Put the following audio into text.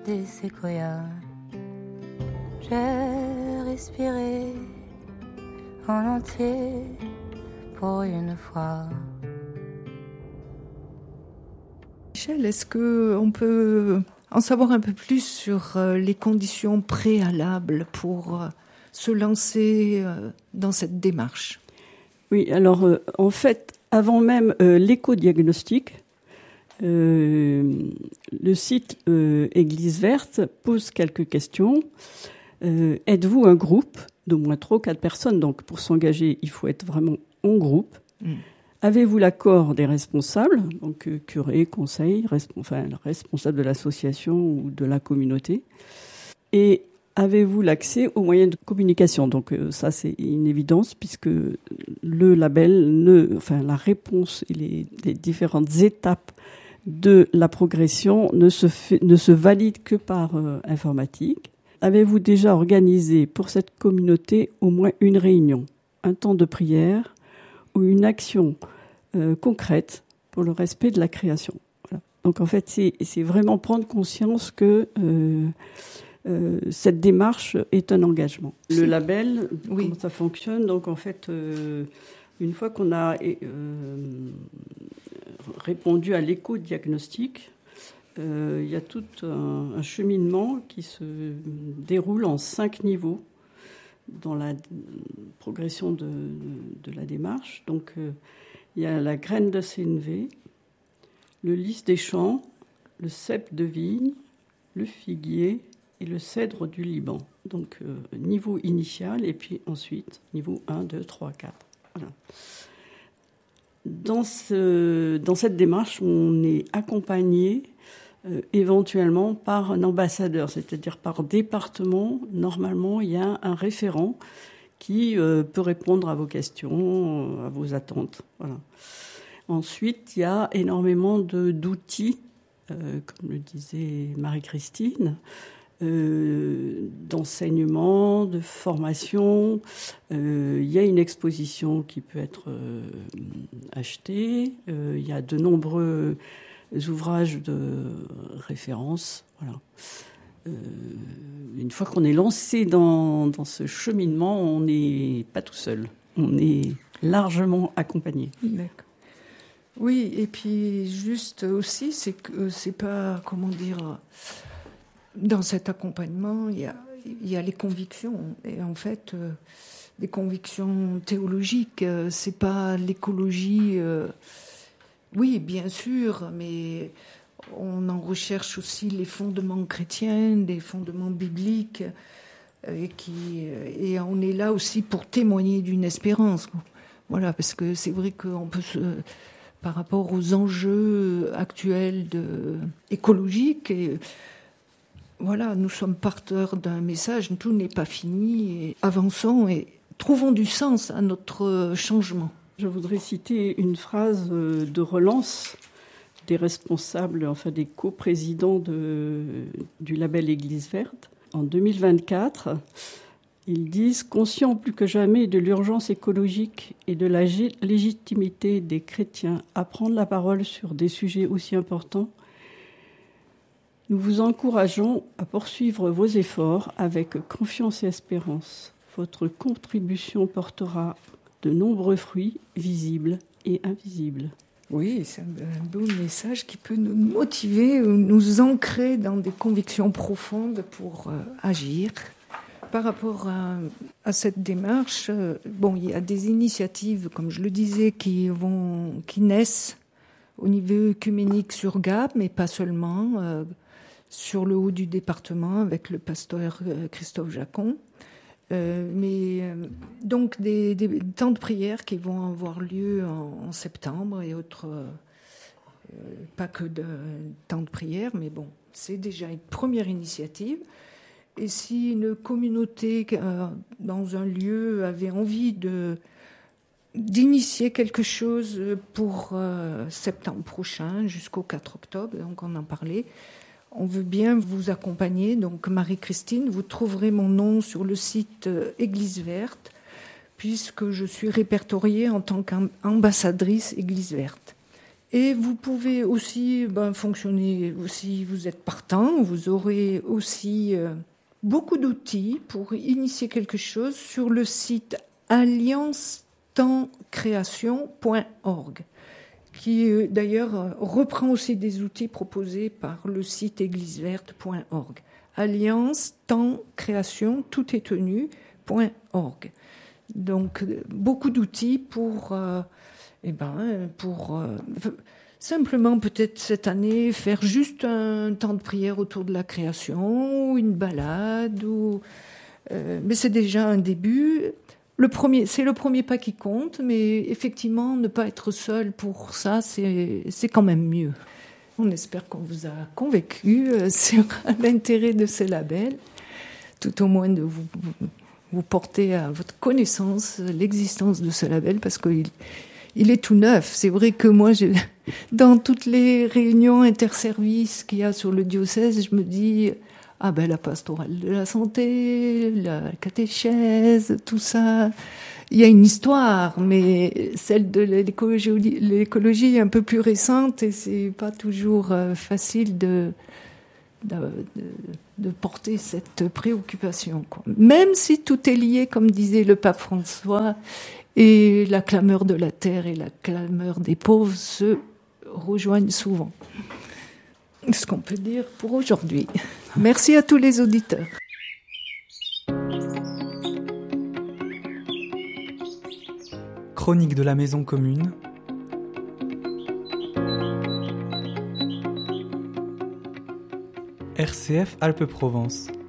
des séquoias. J'ai respiré en entier pour une fois. Michel, est-ce qu'on peut en savoir un peu plus sur les conditions préalables pour se lancer dans cette démarche ? Oui, alors en fait, avant même l'éco-diagnostic, le site Église Verte pose quelques questions. Êtes-vous un groupe d'au moins 3 ou 4 personnes ? Donc pour s'engager, il faut être vraiment en groupe. Avez-vous l'accord des responsables, donc curé, conseil, responsable de l'association ou de la communauté ? Et avez-vous l'accès aux moyens de communication ? Donc ça, c'est une évidence puisque le label, la réponse et les différentes étapes de la progression ne se valident que par informatique. Avez-vous déjà organisé pour cette communauté au moins une réunion, un temps de prière ou une action concrète pour le respect de la création ? Voilà. Donc en fait, c'est vraiment prendre conscience que cette démarche est un engagement. Le label, comment ça fonctionne ? Donc en fait, une fois qu'on a répondu à l'éco-diagnostic, il y a tout un cheminement qui se déroule en 5 niveaux dans la progression de la démarche. Donc il y a la graine de CNV, le lys des champs, le cep de vigne, le figuier et le cèdre du Liban. Donc niveau initial et puis ensuite niveau 1, 2, 3, 4. Voilà. Dans cette démarche, on est accompagné éventuellement par un ambassadeur, c'est-à-dire par département. Normalement, il y a un référent qui peut répondre à vos questions, à vos attentes. Voilà. Ensuite, il y a énormément d'outils, comme le disait Marie-Christine, d'enseignement, de formation. Il y a une exposition qui peut être achetée. Il y a de nombreux ouvrages de référence. Voilà. Une fois qu'on est lancé dans ce cheminement, on n'est pas tout seul. On est largement accompagné. D'accord. Oui, et puis juste aussi, c'est que c'est pas, dans cet accompagnement, il y a les convictions. Et en fait, des convictions théologiques, c'est pas l'écologie. Oui, bien sûr, mais on en recherche aussi les fondements chrétiens, des fondements bibliques, et on est là aussi pour témoigner d'une espérance. Voilà, parce que c'est vrai qu'on peut par rapport aux enjeux actuels écologiques, et voilà, nous sommes porteurs d'un message, tout n'est pas fini, et avançons et trouvons du sens à notre changement. Je voudrais citer une phrase de relance des responsables, des coprésidents du label Église Verte. En 2024, ils disent « Conscients plus que jamais de l'urgence écologique et de la légitimité des chrétiens à prendre la parole sur des sujets aussi importants, nous vous encourageons à poursuivre vos efforts avec confiance et espérance. Votre contribution portera de nombreux fruits visibles et invisibles. » Oui, c'est un beau message qui peut nous motiver, nous ancrer dans des convictions profondes pour agir. Par rapport à cette démarche, il y a des initiatives, comme je le disais, qui naissent au niveau œcuménique sur Gap, mais pas seulement, sur le haut du département avec le pasteur Christophe Jacon. Donc des temps de prière qui vont avoir lieu en septembre et autres, pas que de temps de prière, mais bon, c'est déjà une première initiative. Et si une communauté dans un lieu avait envie d'initier quelque chose pour septembre prochain jusqu'au 4 octobre, donc on en parlait, on veut bien vous accompagner. Donc Marie-Christine, vous trouverez mon nom sur le site Église Verte, puisque je suis répertoriée en tant qu'ambassadrice Église Verte. Et vous pouvez aussi fonctionner, si vous êtes partant, vous aurez aussi beaucoup d'outils pour initier quelque chose sur le site alliance-temps-création.org, qui d'ailleurs reprend aussi des outils proposés par le site égliseverte.org. Alliance-temps-création, tout est tenu.org. Donc beaucoup d'outils pour simplement peut-être cette année faire juste un temps de prière autour de la création, ou une balade, mais c'est déjà un début. C'est le premier pas qui compte, mais effectivement ne pas être seul pour ça, c'est quand même mieux. On espère qu'on vous a convaincu sur l'intérêt de ce label, tout au moins de vous porter à votre connaissance l'existence de ce label, parce qu'il est tout neuf. C'est vrai que moi, dans toutes les réunions interservices qu'il y a sur le diocèse, je me dis, la pastorale de la santé, la catéchèse, tout ça, il y a une histoire, mais celle de l'écologie est un peu plus récente et c'est pas toujours facile de porter cette préoccupation, quoi. Même si tout est lié, comme disait le pape François, et la clameur de la terre et la clameur des pauvres se rejoignent souvent. Ce qu'on peut dire pour aujourd'hui. Merci à tous les auditeurs. Chronique de la Maison Commune. RCF Alpes-Provence.